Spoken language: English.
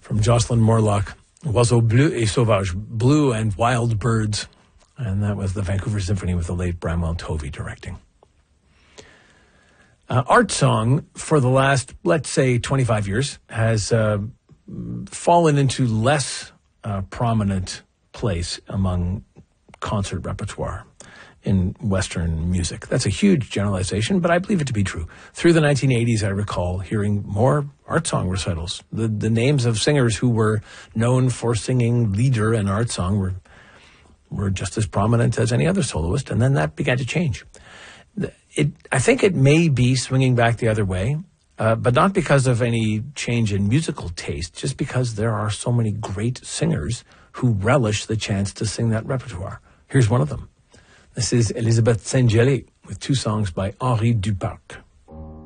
from Jocelyn Morlock, Oiseaux Bleus et Sauvages, Blue and Wild Birds. And that was the Vancouver Symphony with the late Bramwell Tovey directing. Art song, for the last, let's say, 25 years, has fallen into less prominent place among concert repertoire in Western music. That's a huge generalization, but I believe it to be true. Through the 1980s, I recall hearing more art song recitals. The names of singers who were known for singing lieder and art song were just as prominent as any other soloist, and then that began to change. I think it may be swinging back the other way, but not because of any change in musical taste, just because there are so many great singers who relish the chance to sing that repertoire. Here's one of them. This is Elisabeth Szentgyeli with two songs by Henri Duparc.